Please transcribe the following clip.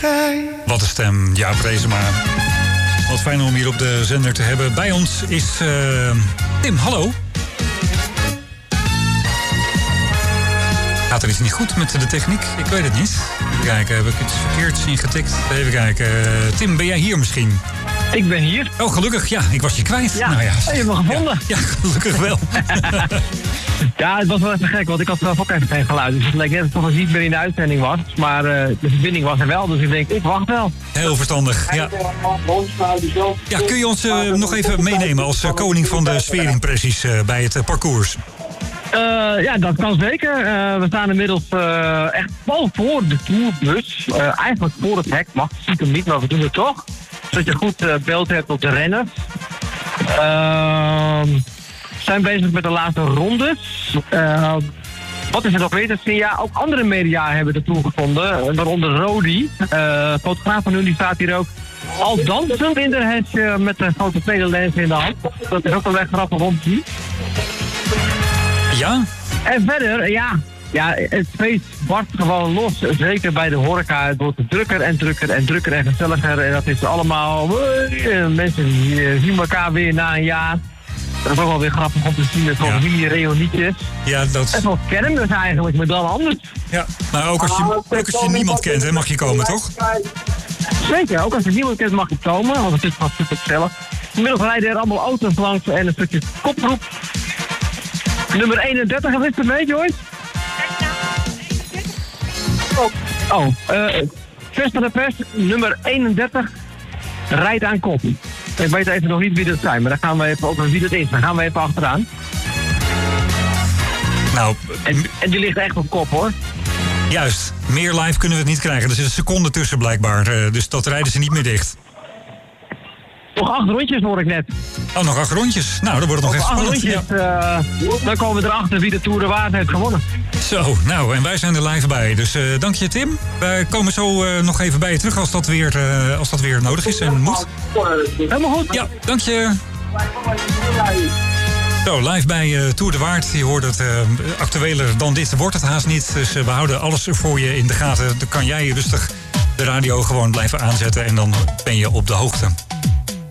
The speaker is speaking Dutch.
Wat een stem, Jaap Reesema. Wat fijn om hier op de zender te hebben. Bij ons is Tim, hallo. Gaat er iets niet goed met de techniek? Ik weet het niet. Even kijken, heb ik iets verkeerds ingetikt? Even kijken. Tim, ben jij hier misschien? Ik ben hier. Oh, gelukkig. Ja, ik was je kwijt. Ja, nou ja. heb je me gevonden? Ja, gelukkig wel. Ja, het was wel even gek, want ik had zelf ook even geen geluid. Dus het leek net alsof ik niet meer in de uitzending was. Maar de verbinding was er wel, dus ik denk, ik wacht wel. Heel verstandig, ja. Ja, kun je ons nog even meenemen als koning van de sfeerimpressies bij het parcours? Ja, dat kan zeker. We staan inmiddels echt pal voor de tourbus. Eigenlijk voor het hek, mag stiekem niet, maar we doen het toch. Zodat je goed beeld hebt op de renners. We zijn bezig met de laatste rondes. Wat is er nog weer te zien? Ja, ook andere media hebben de tour gevonden. Waaronder Rodi. Fotograaf van hun, die staat hier ook al dansend in de hash met de grote tweede lens in de hand. Dat is ook wel echt grappig om te zien. Ja? En verder, ja, het feest barst gewoon los. Zeker bij de horeca. Het wordt drukker en drukker en drukker en gezelliger. En dat is allemaal... mensen die zien elkaar weer na een jaar. Dat is ook wel weer grappig om te zien. Met zo'n mini-reunietjes. Ja, dat is... En zo'n kermis eigenlijk, maar dan anders. Ja, maar ook als je niemand kent, hè, mag je komen, toch? Zeker, ook als je niemand kent mag je komen. Want het is gewoon super gezellig. Inmiddels rijden er allemaal auto's langs en een stukje koproep. Nummer 31, wat is het mee, Joyce? Vers van de pers, nummer 31, rijdt aan kop. Ik weet even nog niet wie dat zijn, maar dan gaan we even over wie dat is. Dan gaan we even achteraan. Nou, en die ligt echt op kop, hoor. Juist, meer live kunnen we het niet krijgen. Er zit een seconde tussen blijkbaar, dus dat rijden ze niet meer dicht. Nog 8 rondjes hoor ik net. Oh, nog 8 rondjes. Nou, dan wordt het nog echt spannend. 8 rondjes, dan komen we erachter wie de Tour de Waard heeft gewonnen. Zo, nou, en wij zijn er live bij. Dus dank je, Tim. Wij komen zo nog even bij je terug als dat weer nodig is en moet. Helemaal goed. Ja, dank je. Zo, live bij Tour de Waard. Je hoort het actueler dan dit wordt het haast niet. Dus we houden alles voor je in de gaten. Dan kan jij rustig de radio gewoon blijven aanzetten en dan ben je op de hoogte.